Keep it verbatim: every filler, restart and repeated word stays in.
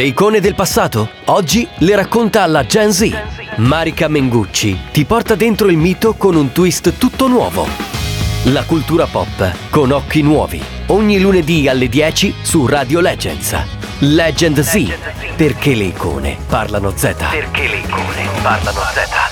Le icone del passato? Oggi le racconta alla Gen Z. Marica Mengucci ti porta dentro il mito con un twist tutto nuovo. La cultura pop con occhi nuovi. Ogni lunedì alle dieci su Radio Legends. Legend Z, perché le icone parlano Z. Perché le icone parlano Z.